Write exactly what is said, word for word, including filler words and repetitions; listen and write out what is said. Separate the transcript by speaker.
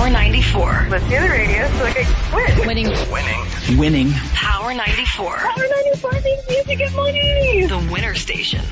Speaker 1: Power ninety-four.
Speaker 2: Let's hear the radio so I can win.
Speaker 1: Winning.
Speaker 3: Winning. Winning.
Speaker 1: Power ninety-four.
Speaker 2: Power ninety-four means music and money.
Speaker 1: The winner station.